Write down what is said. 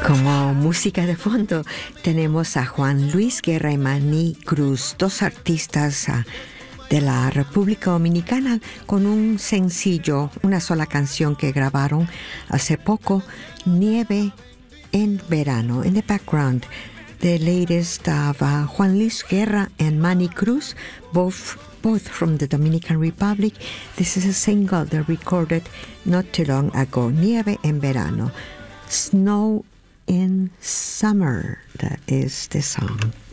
Como música de fondo tenemos a Juan Luis Guerra y Manny Cruz, dos artistas de la República Dominicana, con un sencillo, una sola canción que grabaron hace poco, Nieve en Verano. In the background, the latest of Juan Luis Guerra and Manny Cruz, both from the Dominican Republic. This is a single they recorded not too long ago, Nieve en Verano. Snow in Summer, that is the song.